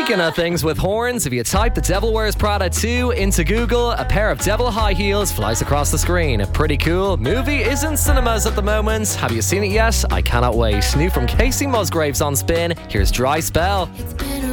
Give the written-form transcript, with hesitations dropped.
Speaking of things with horns, if you type The Devil Wears Prada 2 into Google, a pair of devil high heels flies across the screen. Pretty cool. Movie is in cinemas at the moment. Have you seen it yet? I cannot wait. New from Casey Musgraves on Spin, here's Dry Spell. It's been